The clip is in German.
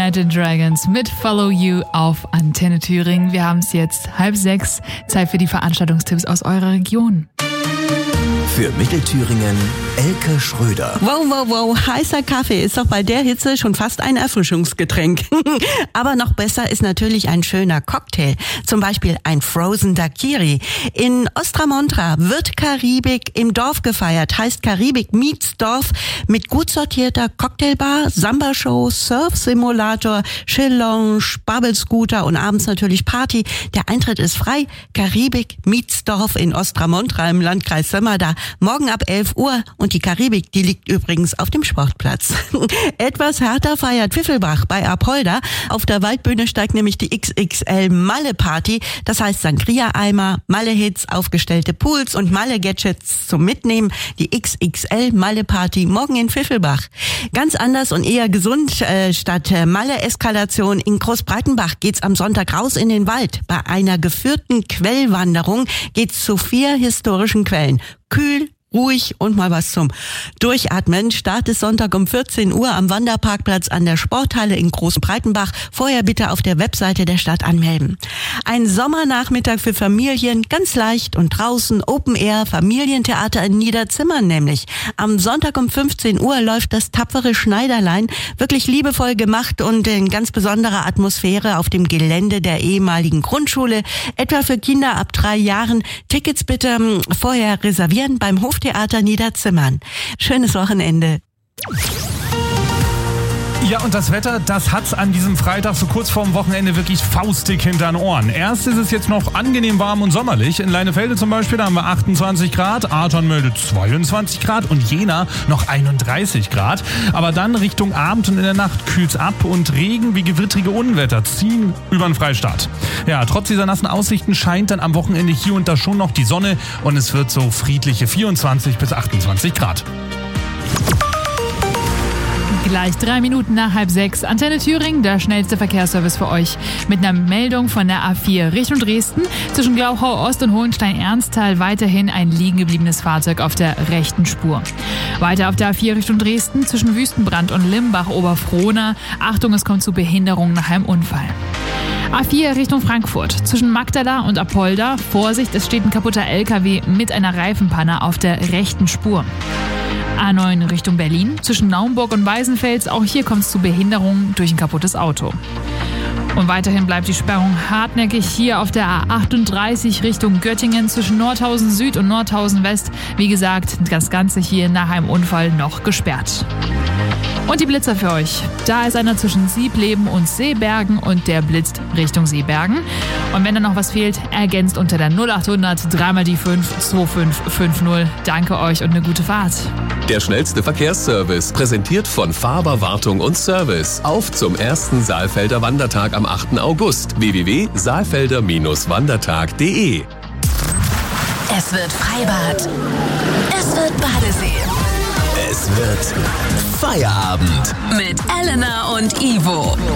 Imagine Dragons mit Follow You auf Antenne Thüringen. Wir haben es jetzt 5:30. Zeit für die Veranstaltungstipps aus eurer Region. Für Mittelthüringen Elke Schröder. Wow, heißer Kaffee ist doch bei der Hitze schon fast ein Erfrischungsgetränk. Aber noch besser ist natürlich ein schöner Cocktail, zum Beispiel ein Frozen Daiquiri. In Ostramontra wird Karibik im Dorf gefeiert, heißt Karibik meets Dorf mit gut sortierter Cocktailbar, Samba-Show, Surf-Simulator, Chill-Lounge, Bubble-Scooter und abends natürlich Party. Der Eintritt ist frei. Karibik meets Dorf in Ostramontra im Landkreis Sömmerda. Morgen ab 11 Uhr und die Karibik, die liegt übrigens auf dem Sportplatz. Etwas härter feiert Pfiffelbach bei Apolda. Auf der Waldbühne steigt nämlich die XXL Malle Party. Das heißt Sangria-Eimer, Malle-Hits, aufgestellte Pools und Malle-Gadgets zum Mitnehmen. Die XXL Malle Party morgen in Pfiffelbach. Ganz anders und eher gesund. Statt Malle-Eskalation in Großbreitenbach geht's am Sonntag raus in den Wald. Bei einer geführten Quellwanderung geht's zu 4 historischen Quellen. Kühl, ruhig und mal was zum Durchatmen. Start ist Sonntag um 14 Uhr am Wanderparkplatz an der Sporthalle in Großbreitenbach. Vorher bitte auf der Webseite der Stadt anmelden. Ein Sommernachmittag für Familien, ganz leicht und draußen Open Air, Familientheater in Niederzimmern nämlich. Am Sonntag um 15 Uhr läuft das tapfere Schneiderlein, wirklich liebevoll gemacht und in ganz besonderer Atmosphäre auf dem Gelände der ehemaligen Grundschule, etwa für Kinder ab 3 Jahren. Tickets bitte vorher reservieren beim Hoftheater Niederzimmern. Schönes Wochenende. Ja, und das Wetter, das hat's an diesem Freitag so kurz vorm Wochenende wirklich faustdick hinter den Ohren. Erst ist es jetzt noch angenehm warm und sommerlich. In Leinefelde zum Beispiel, da haben wir 28 Grad, Arton meldet 22 Grad und Jena noch 31 Grad. Aber dann Richtung Abend und in der Nacht kühlt's ab und Regen wie gewittrige Unwetter ziehen über den Freistaat. Ja, trotz dieser nassen Aussichten scheint dann am Wochenende hier und da schon noch die Sonne und es wird so friedliche 24 bis 28 Grad. Gleich 3 Minuten nach 5:30. Antenne Thüringen, der schnellste Verkehrsservice für euch. Mit einer Meldung von der A4 Richtung Dresden. Zwischen Glauchau Ost und Hohenstein-Ernsthal weiterhin ein liegen gebliebenes Fahrzeug auf der rechten Spur. Weiter auf der A4 Richtung Dresden zwischen Wüstenbrand und Limbach-Oberfrohna. Achtung, es kommt zu Behinderungen nach einem Unfall. A4 Richtung Frankfurt. Zwischen Magdala und Apolda. Vorsicht, es steht ein kaputter LKW mit einer Reifenpanne auf der rechten Spur. A9 Richtung Berlin. Zwischen Naumburg und Weißenfels. Auch hier kommt es zu Behinderungen durch ein kaputtes Auto. Und weiterhin bleibt die Sperrung hartnäckig hier auf der A38 Richtung Göttingen zwischen Nordhausen Süd und Nordhausen West. Wie gesagt, das Ganze hier nach einem Unfall noch gesperrt. Und die Blitzer für euch. Da ist einer zwischen Siebleben und Seebergen und der blitzt Richtung Seebergen. Und wenn da noch was fehlt, ergänzt unter der 0800 3 die 5 2550. Danke euch und eine gute Fahrt. Der schnellste Verkehrsservice, präsentiert von Faber Wartung und Service. Auf zum ersten Saalfelder Wandertag am 8. August. www.saalfelder-wandertag.de. Es wird Freibad. Es wird Badesee. Es wird Feierabend Mit Elena und Ivo.